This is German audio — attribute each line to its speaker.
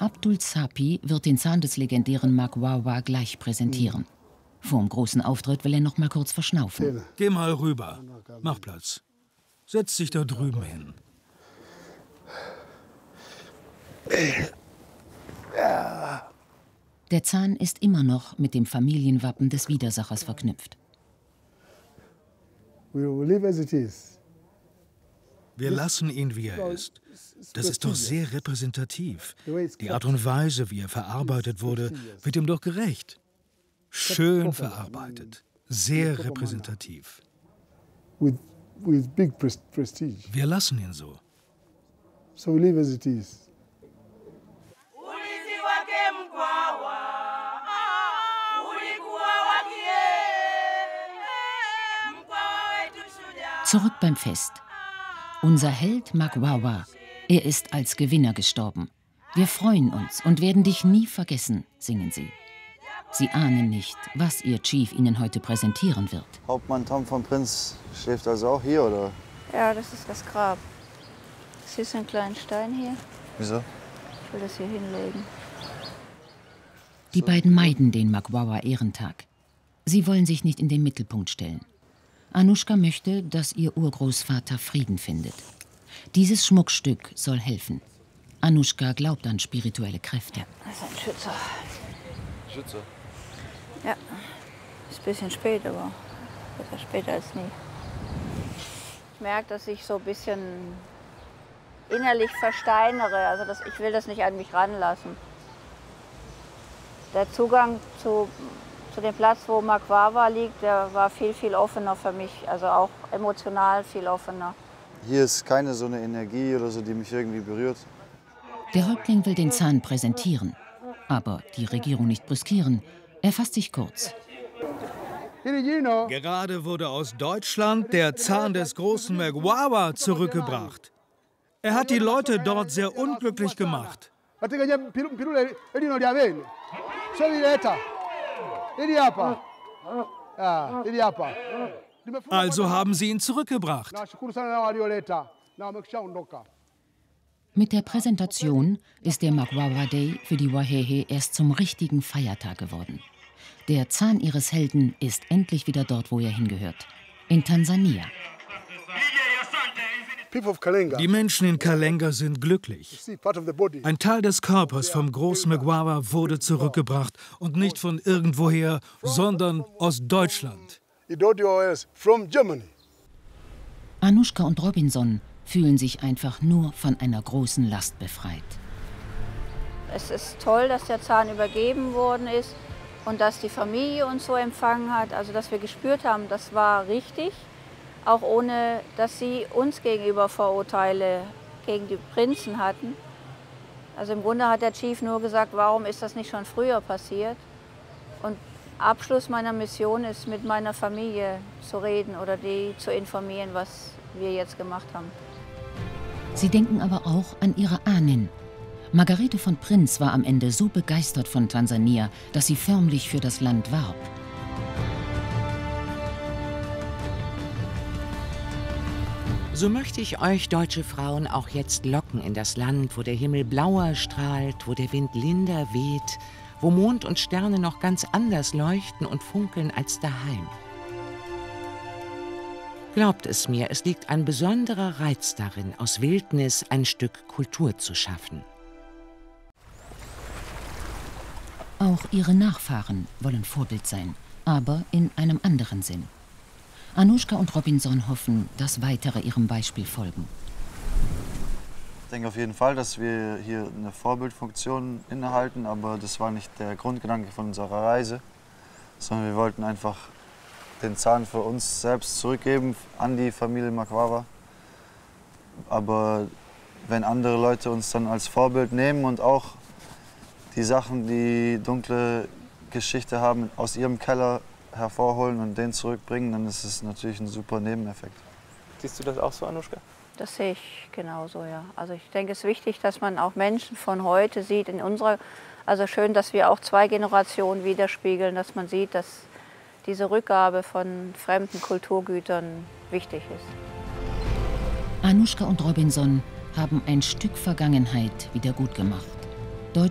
Speaker 1: Abdul Zapi wird den Zahn des legendären Magwawa gleich präsentieren. Vorm großen Auftritt will er noch mal kurz verschnaufen.
Speaker 2: Geh mal rüber. Mach Platz. Setz dich da drüben hin.
Speaker 1: Der Zahn ist immer noch mit dem Familienwappen des Widersachers verknüpft.
Speaker 2: Wir lassen ihn, wie er ist. Das ist doch sehr repräsentativ. Die Art und Weise, wie er verarbeitet wurde, wird ihm doch gerecht. Schön verarbeitet. Sehr repräsentativ. Wir lassen ihn so.
Speaker 1: Zurück beim Fest. Unser Held Magwawa, er ist als Gewinner gestorben. Wir freuen uns und werden dich nie vergessen, singen sie. Sie ahnen nicht, was ihr Chief ihnen heute präsentieren wird.
Speaker 3: Hauptmann Tom von Prinz schläft also auch hier, oder?
Speaker 4: Ja, das ist das Grab. Siehst du einen kleinen Stein hier?
Speaker 3: Wieso?
Speaker 4: Ich will das hier hinlegen.
Speaker 1: Die beiden meiden den Magwawa-Ehrentag. Sie wollen sich nicht in den Mittelpunkt stellen. Anushka möchte, dass ihr Urgroßvater Frieden findet. Dieses Schmuckstück soll helfen. Anushka glaubt an spirituelle Kräfte.
Speaker 4: Das ist ein Schützer.
Speaker 3: Schütze?
Speaker 4: Ja, ist ein bisschen spät, aber besser später als nie. Ich merke, dass ich so ein bisschen innerlich versteinere. Also ich will das nicht an mich ranlassen. Der Zugang zu dem Platz, wo Magwawa liegt, der war viel, viel offener für mich. Also auch emotional viel offener.
Speaker 3: Hier ist keine so eine Energie oder so, die mich irgendwie berührt.
Speaker 1: Der Häuptling will den Zahn präsentieren, aber die Regierung nicht brüskieren. Er fasst sich kurz.
Speaker 2: Gerade wurde aus Deutschland der Zahn des großen Magwawa zurückgebracht. Er hat die Leute dort sehr unglücklich gemacht. Also haben sie ihn zurückgebracht.
Speaker 1: Mit der Präsentation ist der Magwawa Day für die Wahehe erst zum richtigen Feiertag geworden. Der Zahn ihres Helden ist endlich wieder dort, wo er hingehört. In Tansania.
Speaker 2: Die Menschen in Kalenga sind glücklich. Ein Teil des Körpers vom großen Magwawa wurde zurückgebracht und nicht von irgendwoher, sondern aus Deutschland.
Speaker 1: Anushka und Robinson fühlen sich einfach nur von einer großen Last befreit.
Speaker 4: Es ist toll, dass der Zahn übergeben worden ist und dass die Familie uns so empfangen hat. Also dass wir gespürt haben, das war richtig. Auch ohne, dass sie uns gegenüber Vorurteile gegen die Prinzen hatten. Also im Grunde hat der Chief nur gesagt, warum ist das nicht schon früher passiert? Und Abschluss meiner Mission ist, mit meiner Familie zu reden oder die zu informieren, was wir jetzt gemacht haben.
Speaker 1: Sie denken aber auch an ihre Ahnen. Margarete von Prinz war am Ende so begeistert von Tansania, dass sie förmlich für das Land warb.
Speaker 5: So möchte ich euch, deutsche Frauen, auch jetzt locken in das Land, wo der Himmel blauer strahlt, wo der Wind linder weht, wo Mond und Sterne noch ganz anders leuchten und funkeln als daheim. Glaubt es mir, es liegt ein besonderer Reiz darin, aus Wildnis ein Stück Kultur zu schaffen.
Speaker 1: Auch ihre Nachfahren wollen Vorbild sein, aber in einem anderen Sinn. Anushka und Robinson hoffen, dass weitere ihrem Beispiel folgen.
Speaker 3: Ich denke auf jeden Fall, dass wir hier eine Vorbildfunktion innehalten, aber das war nicht der Grundgedanke von unserer Reise, sondern wir wollten einfach den Zahn für uns selbst zurückgeben an die Familie Magwawa. Aber wenn andere Leute uns dann als Vorbild nehmen und auch die Sachen, die dunkle Geschichte haben, aus ihrem Keller hervorholen und den zurückbringen, dann ist es natürlich ein super Nebeneffekt.
Speaker 6: Siehst du das auch so, Anushka?
Speaker 4: Das sehe ich genauso, ja. Also ich denke, es ist wichtig, dass man auch Menschen von heute sieht in unserer, also schön, dass wir auch zwei Generationen widerspiegeln, dass man sieht, dass diese Rückgabe von fremden Kulturgütern wichtig ist.
Speaker 1: Anushka und Robinson haben ein Stück Vergangenheit wieder gut gemacht.